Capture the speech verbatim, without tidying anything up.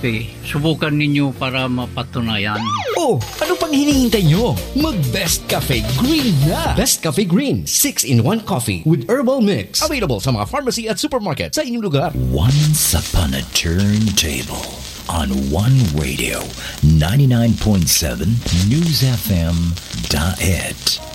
Cafe. Subukan ninyo para mapatunayan. Oh, ano pang hinihintay nyo? Mag-Best Cafe Green na! Best Cafe Green, six in one coffee with herbal mix. Available sa mga pharmacy at supermarket sa inyong lugar. Once upon a turntable on One Radio, ninety-nine point seven News F M dot it.